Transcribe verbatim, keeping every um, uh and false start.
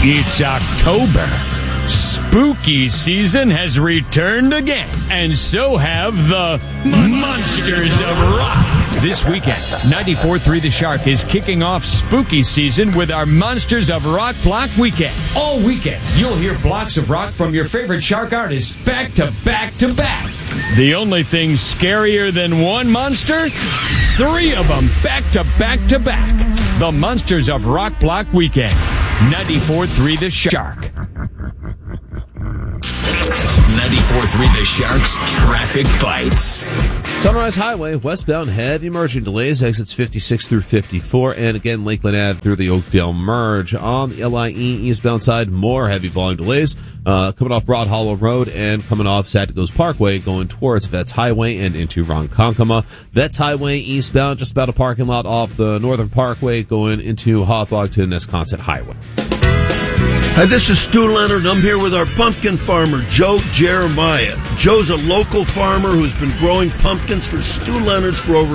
It's October. Spooky season has returned again, and so have the Monsters of Rock. This weekend, ninety-four point three The Shark is kicking off spooky season with our Monsters of Rock Block Weekend. All weekend, you'll hear blocks of rock from your favorite Shark artists back to back to back. The only thing scarier than one monster? Three of them back to back to back. The Monsters of Rock Block Weekend. ninety-four point three The Shark. ninety-four point three The Shark's Traffic Bites. Sunrise Highway, westbound head, emerging delays, exits fifty-six through fifty-four, and again, Lakeland Ave through the Oakdale merge. On the L I E eastbound side, more heavy volume delays, uh, coming off Broad Hollow Road and coming off Satigos Parkway, going towards Vets Highway and into Ronkonkoma. Vets Highway eastbound, just about a parking lot off the Northern Parkway, going into Hauppauge to Nesconset Highway. Hi, this is Stu Leonard. I'm here with our pumpkin farmer, Joe Jeremiah. Joe's a local farmer who's been growing pumpkins for Stu Leonard's for over